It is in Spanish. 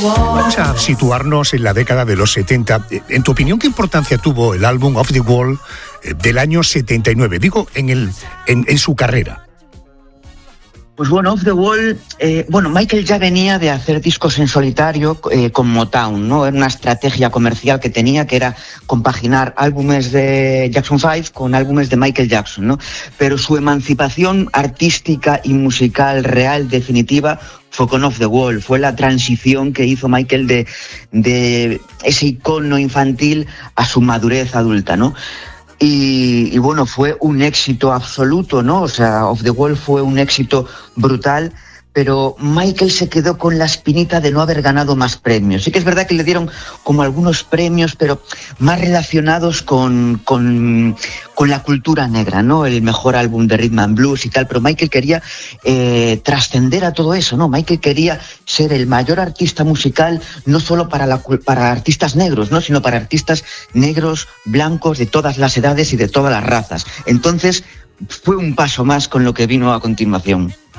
Vamos a situarnos en la década de los 70. En tu opinión, ¿qué importancia tuvo el álbum Off the Wall del año 79? Digo, en su carrera. Pues bueno, Off the Wall, Michael ya venía de hacer discos en solitario con Motown, ¿no? Era una estrategia comercial que tenía, que era compaginar álbumes de Jackson 5 con álbumes de Michael Jackson, ¿no? Pero su emancipación artística y musical real, definitiva, fue con Off the Wall. Fue la transición que hizo Michael de ese icono infantil a su madurez adulta, ¿no? Y bueno, fue un éxito absoluto, ¿no? O sea, Off the Wall fue un éxito brutal, pero Michael se quedó con la espinita de no haber ganado más premios. Sí que es verdad que le dieron como algunos premios, pero más relacionados con la cultura negra, ¿no? El mejor álbum de Rhythm and Blues y tal, pero Michael quería trascender a todo eso, ¿no? Michael quería ser el mayor artista musical, no solo para artistas negros, ¿no? Sino para artistas negros, blancos, de todas las edades y de todas las razas. Entonces, fue un paso más con lo que vino a continuación.